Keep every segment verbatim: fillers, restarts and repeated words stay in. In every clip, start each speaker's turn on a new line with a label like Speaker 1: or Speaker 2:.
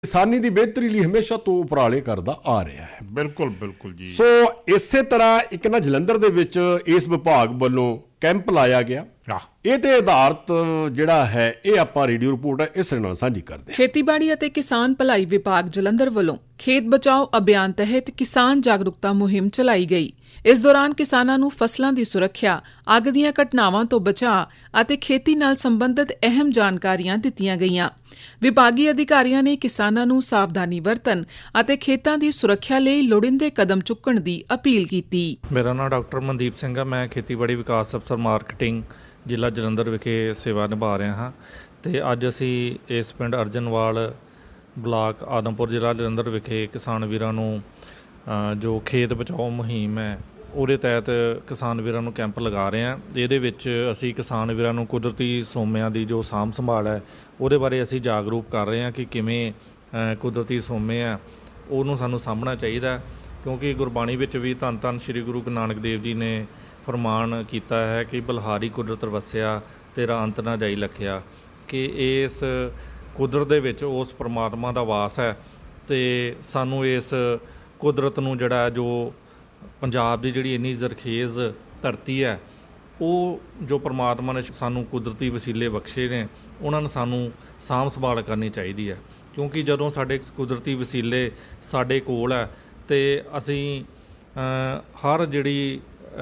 Speaker 1: ਕਿਸਾਨੀ ਦੀ ਬਿਹਤਰੀ ਲਈ ਹਮੇਸ਼ਾ ਤੋਂ ਉਪਰਾਲੇ ਕਰਦਾ ਆ ਰਿਹਾ ਹੈ।
Speaker 2: ਬਿਲਕੁਲ ਬਿਲकुल ਜੀ।
Speaker 1: ਸੋ ਇਸੇ ਤਰ੍ਹਾਂ ਇੱਕ ਨਾ ਜਲੰਧਰ ਦੇ ਵਿੱਚ ਇਸ ਵਿਭਾਗ ਵੱਲੋਂ ਕੈਂਪ ਲਾਇਆ ਗਿਆ। ਇਹ ਤੇ ਆਧਾਰਿਤ ਜਿਹੜਾ ਹੈ ਇਹ ਆਪਾਂ ਰੇਡੀਓ ਰਿਪੋਰਟ ਹੈ ਇਸ ਨਾਲ ਸਾਂਝੀ ਕਰਦੇ ਹਾਂ।
Speaker 3: ਖੇਤੀਬਾੜੀ ਅਤੇ ਕਿਸਾਨ ਭਲਾਈ ਵਿਭਾਗ ਜਲੰਧਰ ਵੱਲੋਂ ਖੇਤ ਬਚਾਓ ਅਭਿਆਨ ਤਹਿਤ ਕਿਸਾਨ ਜਾਗਰੂਕਤਾ ਮੁਹਿੰਮ ਚਲਾਈ ਗਈ। ਇਸ ਦੌਰਾਨ ਕਿਸਾਨਾਂ ਨੂੰ ਫਸਲਾਂ ਦੀ ਸੁਰੱਖਿਆ, ਅੱਗ ਦੀਆਂ ਘਟਨਾਵਾਂ ਤੋਂ ਬਚਾਅ ਅਤੇ ਖੇਤੀ ਨਾਲ ਸੰਬੰਧਿਤ ਅਹਿਮ ਜਾਣਕਾਰੀਆਂ ਦਿੱਤੀਆਂ ਗਈਆਂ। ਵਿਭਾਗੀ ਅਧਿਕਾਰੀਆਂ ਨੇ ਕਿਸਾਨਾਂ ਨੂੰ ਸਾਵਧਾਨੀ ਵਰਤਣ ਅਤੇ ਖੇਤਾਂ ਦੀ ਸੁਰੱਖਿਆ ਲਈ ਲੋੜੀਂਦੇ ਕਦਮ ਚੁੱਕਣ ਦੀ ਅਪੀਲ ਕੀਤੀ।
Speaker 4: ਮੇਰਾ ਨਾਮ ਡਾਕਟਰ ਮਨਦੀਪ ਸਿੰਘ ਹੈ। ਮੈਂ ਖੇਤੀਬਾੜੀ ਵਿਕਾਸ ਅਫਸਰ ਮਾਰਕੀਟਿੰਗ ਜ਼ਿਲ੍ਹਾ ਜਲੰਧਰ ਵਿਖੇ ਸੇਵਾ ਨਿਭਾ ਰਿਹਾ ਹਾਂ ਅਤੇ ਅੱਜ ਅਸੀਂ ਇਸ ਪਿੰਡ ਅਰਜਨਵਾਲ ਬਲਾਕ ਆਦਮਪੁਰ ਜ਼ਿਲ੍ਹਾ ਜਲੰਧਰ ਵਿਖੇ ਕਿਸਾਨ ਵੀਰਾਂ ਨੂੰ ਜੋ ਖੇਤ ਬਚਾਓ ਮੁਹਿੰਮ ਹੈ ਉਹਦੇ ਤਹਿਤ ਕਿਸਾਨ ਵੀਰਾਂ ਨੂੰ ਕੈਂਪ ਲਗਾ ਰਹੇ ਹਾਂ। ਇਹਦੇ ਵਿੱਚ ਅਸੀਂ ਕਿਸਾਨ ਵੀਰਾਂ ਨੂੰ ਕੁਦਰਤੀ ਸੋਮਿਆਂ ਦੀ ਜੋ ਸਾਂਭ ਸੰਭਾਲ ਹੈ ਉਹਦੇ ਬਾਰੇ ਅਸੀਂ ਜਾਗਰੂਕ ਕਰ ਰਹੇ ਹਾਂ ਕਿ ਕਿਵੇਂ ਕੁਦਰਤੀ ਸੋਮੇ ਆ ਉਹਨੂੰ ਸਾਨੂੰ ਸਾਂਭਣਾ ਚਾਹੀਦਾ, ਕਿਉਂਕਿ ਗੁਰਬਾਣੀ ਵਿੱਚ ਵੀ ਧੰਨ ਧੰਨ ਸ਼੍ਰੀ ਗੁਰੂ ਨਾਨਕ ਦੇਵ ਜੀ ਨੇ ਫਰਮਾਨ ਕੀਤਾ ਹੈ ਕਿ ਬਲਿਹਾਰੀ ਕੁਦਰਤ ਵਸਿਆ ਤੇਰਾ ਅੰਤ ਨਾ ਜਾਈ ਲਖਿਆ, ਕਿ ਇਸ ਕੁਦਰਤ ਦੇ ਵਿੱਚ ਉਸ ਪਰਮਾਤਮਾ ਦਾ ਵਾਸ ਹੈ ਅਤੇ ਸਾਨੂੰ ਇਸ ਕੁਦਰਤ ਨੂੰ ਜਿਹੜਾ ਜੋ ਪੰਜਾਬ ਦੀ ਜਿਹੜੀ ਇੰਨੀ ਜ਼ਰਖੇਜ਼ ਧਰਤੀ ਹੈ ਉਹ ਜੋ ਪਰਮਾਤਮਾ ਨੇ ਸਾਨੂੰ ਕੁਦਰਤੀ ਵਸੀਲੇ ਬਖਸ਼ੇ ਨੇ ਉਹਨਾਂ ਨੂੰ ਸਾਨੂੰ ਸਾਂਭ ਸੰਭਾਲ ਕਰਨੀ ਚਾਹੀਦੀ ਹੈ, ਕਿਉਂਕਿ ਜਦੋਂ ਸਾਡੇ ਕੁਦਰਤੀ ਵਸੀਲੇ ਸਾਡੇ ਕੋਲ ਹੈ ਅਤੇ ਅਸੀਂ ਹਰ ਜਿਹੜੀ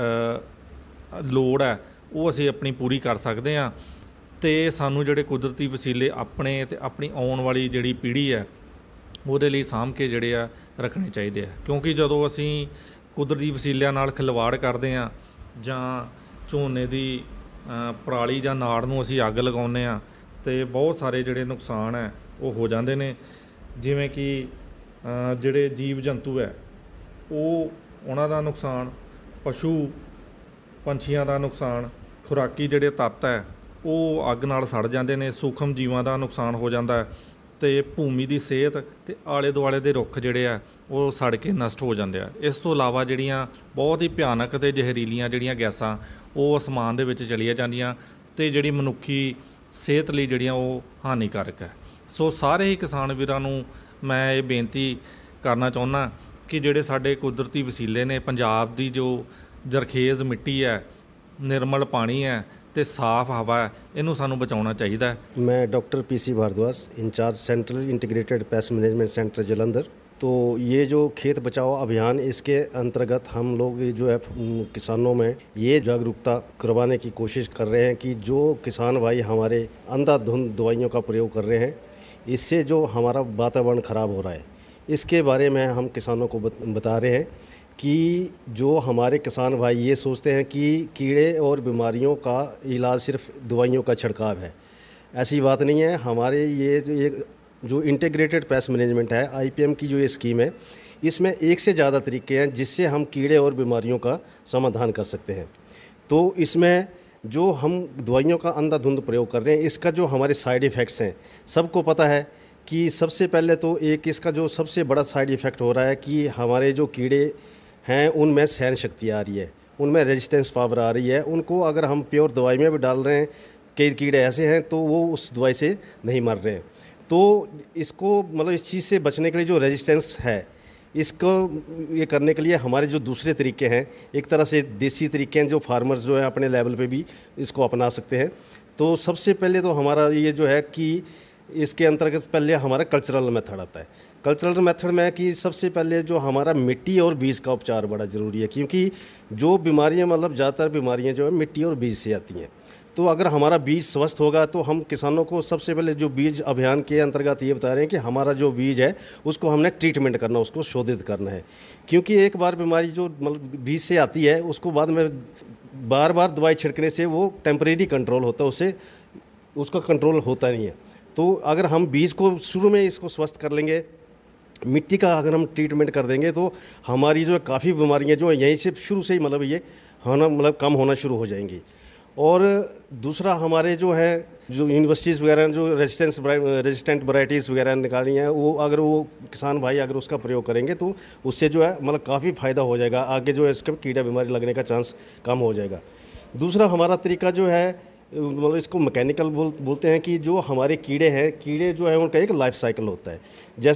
Speaker 4: ਲੋੜ ਹੈ ਉਹ ਅਸੀਂ ਆਪਣੀ ਪੂਰੀ ਕਰ ਸਕਦੇ ਹਾਂ। ਅਤੇ ਸਾਨੂੰ ਜਿਹੜੇ ਕੁਦਰਤੀ ਵਸੀਲੇ ਆਪਣੇ ਅਤੇ ਆਪਣੀ ਆਉਣ ਵਾਲੀ ਜਿਹੜੀ ਪੀੜ੍ਹੀ ਹੈ ਉਹਦੇ ਲਈ ਸਾਂਭ ਕੇ ਜਿਹੜੇ ਆ ਰੱਖਣੇ ਚਾਹੀਦੇ ਆ, ਕਿਉਂਕਿ ਜਦੋਂ ਅਸੀਂ ਕੁਦਰਤੀ ਵਸੀਲਿਆਂ ਨਾਲ ਖਿਲਵਾੜ ਕਰਦੇ ਹਾਂ ਜਾਂ ਝੋਨੇ ਦੀ ਪਰਾਲੀ ਜਾਂ ਨਾੜ ਨੂੰ ਅਸੀਂ ਅੱਗ ਲਗਾਉਂਦੇ ਹਾਂ ਅਤੇ ਬਹੁਤ ਸਾਰੇ ਜਿਹੜੇ ਨੁਕਸਾਨ ਹੈ ਉਹ ਹੋ ਜਾਂਦੇ ਨੇ, ਜਿਵੇਂ ਕਿ ਜਿਹੜੇ ਜੀਵ ਜੰਤੂ ਹੈ ਉਹ ਉਹਨਾਂ ਦਾ ਨੁਕਸਾਨ, ਪਸ਼ੂ ਪੰਛੀਆਂ ਦਾ ਨੁਕਸਾਨ, ਖੁਰਾਕੀ ਜਿਹੜੇ ਤੱਤ ਹੈ ਉਹ ਅੱਗ ਨਾਲ ਸੜ ਜਾਂਦੇ ਨੇ, ਸੂਖਮ ਜੀਵਾਂ ਦਾ ਨੁਕਸਾਨ ਹੋ ਜਾਂਦਾ ਅਤੇ ਭੂਮੀ ਦੀ ਸਿਹਤ ਅਤੇ ਆਲੇ ਦੁਆਲੇ ਦੇ ਰੁੱਖ ਜਿਹੜੇ ਆ ਉਹ ਸੜ ਕੇ ਨਸ਼ਟ ਹੋ ਜਾਂਦੇ ਆ। ਇਸ ਤੋਂ ਇਲਾਵਾ ਜਿਹੜੀਆਂ ਬਹੁਤ ਹੀ ਭਿਆਨਕ ਅਤੇ ਜ਼ਹਿਰੀਲੀਆਂ ਜਿਹੜੀਆਂ ਗੈਸਾਂ ਉਹ ਅਸਮਾਨ ਦੇ ਵਿੱਚ ਚਲੀਆਂ ਜਾਂਦੀਆਂ ਅਤੇ ਜਿਹੜੀ ਮਨੁੱਖੀ ਸਿਹਤ ਲਈ ਜਿਹੜੀਆਂ ਉਹ ਹਾਨੀਕਾਰਕ ਹੈ। ਸੋ ਸਾਰੇ ਹੀ ਕਿਸਾਨ ਵੀਰਾਂ ਨੂੰ ਮੈਂ ਇਹ ਬੇਨਤੀ ਕਰਨਾ ਚਾਹੁੰਦਾ ਕਿ ਜਿਹੜੇ ਸਾਡੇ ਕੁਦਰਤੀ ਵਸੀਲੇ ਨੇ, ਪੰਜਾਬ ਦੀ ਜੋ ਜ਼ਰਖੇਜ਼ ਮਿੱਟੀ ਹੈ, ਨਿਰਮਲ ਪਾਣੀ ਹੈ ਅਤੇ ਸਾਫ਼ ਹਵਾ ਹੈ, ਇਹਨੂੰ ਸਾਨੂੰ ਬਚਾਉਣਾ ਚਾਹੀਦਾ ਹੈ।
Speaker 5: मैं doctor P C Bhardwaj, in charge central integrated pest management centre Jalandhar. तो ये जो खेत बचाओ अभियान, इसके अंतर्गत हम लोग जो है किसानों में ये जागरूकता करवाने की कोशिश कर रहे हैं कि जो किसान भाई हमारे अंधाधुंध दवाइयों का प्रयोग कर रहे हैं, इससे जो हमारा वातावरण ख़राब हो रहा है, इसके बारे में हम किसानों को बता रहे हैं कि जो हमारे किसान भाई ये सोचते हैं कि कीड़े और बीमारियों का इलाज सिर्फ दवाइयों का छिड़काव है। ऐसी बात नहीं है। हमारे ये ये जो इंटीग्रेटेड पेस्ट मैनेजमेंट है, आई पी एम की जो ये स्कीम है, इसमें एक से ज़्यादा तरीके हैं जिससे हम कीड़े और बीमारियों का समाधान कर सकते हैं। तो इसमें जो हम दवाइयों का अंधाधुंध प्रयोग कर रहे हैं, इसका जो हमारे साइड इफ़ेक्ट्स हैं सबको पता है कि सबसे पहले तो एक इसका जो सबसे बड़ा साइड इफ़ेक्ट हो रहा है कि हमारे जो कीड़े हैं उनमें सहन शक्ति आ रही है, उनमें रेजिस्टेंस पावर आ रही है। उनको अगर हम प्योर दवाई में भी डाल रहे हैं, कई कीड़े ऐसे हैं तो वो उस दवाई से नहीं मर रहे हैं। तो इसको मतलब इस चीज़ से बचने के लिए जो रेजिस्टेंस है, इसको ये करने के लिए हमारे जो दूसरे तरीके हैं, एक तरह से देसी तरीके हैं जो फार्मर्स जो है अपने लेवल पे भी इसको अपना सकते हैं। तो सबसे पहले तो हमारा ये जो है कि इसके अंतर्गत पहले हमारा कल्चरल मेथड आता है। कल्चरल मेथड में कि सबसे पहले जो हमारा मिट्टी और बीज का उपचार बड़ा ज़रूरी है, क्योंकि जो बीमारियां मतलब ज़्यादातर बीमारियां जो है मिट्टी और बीज से आती हैं। तो अगर हमारा बीज स्वस्थ होगा तो हम किसानों को सबसे पहले जो बीज अभियान के अंतर्गत ये बता रहे हैं कि हमारा जो बीज है उसको हमने ट्रीटमेंट करना, उसको शोधित करना है, क्योंकि एक बार बीमारी जो मतलब बीज से आती है उसको बाद में बार बार दवाई छिड़कने से वो टेम्परेरी कंट्रोल होता है, उससे उसका कंट्रोल होता नहीं है। तो अगर हम बीज को शुरू में इसको स्वस्थ कर लेंगे, मिट्टी का अगर हम ट्रीटमेंट कर देंगे तो हमारी जो है काफ़ी बीमारियां जो है यहीं से शुरू से ही मतलब ये होना मतलब कम होना शुरू हो जाएंगी। और दूसरा हमारे जो है जो यूनिवर्सिटीज़ वगैरह जो रेजिस्टेंस रेजिस्टेंट वैरायटीज़ वगैरह निकाली हैं, वो अगर वो किसान भाई अगर उसका प्रयोग करेंगे तो उससे जो है मतलब काफ़ी फ़ायदा हो जाएगा, आगे जो है इसका कीड़ा बीमारी लगने का चांस कम हो जाएगा। दूसरा हमारा तरीका जो है मतलब इसको मैकेनिकल बोल बोलते हैं कि जो हमारे कीड़े हैं, कीड़े जो है उनका एक लाइफ साइकिल होता है। जैसे